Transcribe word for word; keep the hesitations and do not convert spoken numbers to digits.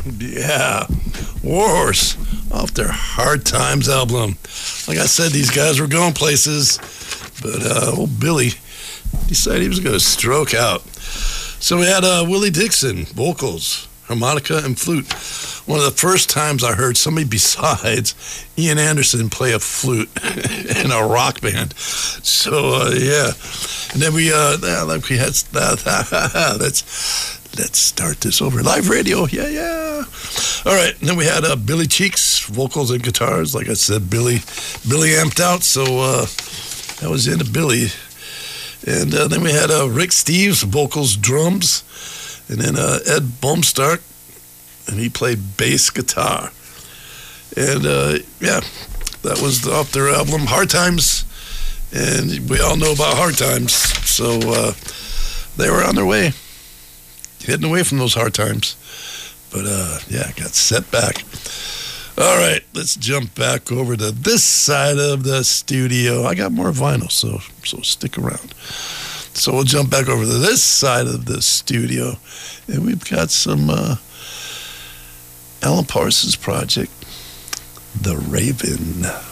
Yeah, Warhorse off their Hard Times album. Like I said, these guys were going places, but uh, old Billy decided he was going to stroke out. So we had uh, Willie Dixon, vocals, harmonica, and flute. One of the first times I heard somebody besides Ian Anderson play a flute in a rock band. So, uh, yeah. And then we, uh, yeah, like we had, uh, let's, let's start this over. Live radio, yeah, yeah. All right, and then we had uh, Billy Cheeks, vocals and guitars. Like I said, Billy, Billy amped out, so uh, that was into Billy. And uh, then we had uh, Rick Steves, vocals, drums, and then uh, Ed Bomstark, and he played bass guitar. And uh, yeah, that was off their album Hard Times, and we all know about Hard Times, so uh, they were on their way, heading away from those hard times. But uh, yeah, got set back. All right, let's jump back over to this side of the studio. I got more vinyl, so so stick around. So we'll jump back over to this side of the studio, and we've got some uh, Alan Parsons Project, The Raven.